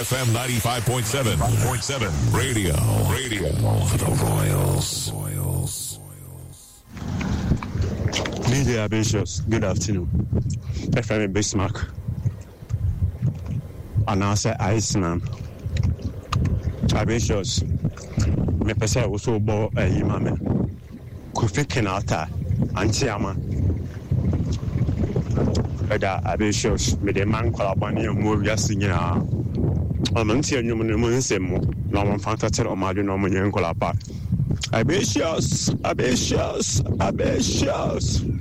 FM 95.7. Radio for the Royals. DJ Abatius, good afternoon. FM Bismarck. And I say Iceman. Abatius. Me pese also bo imame. Kofi Kenata Antiama. Eda Abatius me de man kwalabani mo wiase nyina. Amanti anyum no mo nsemo. Na mo fanta tere o madu no mo nyen kwalapa. Abatius.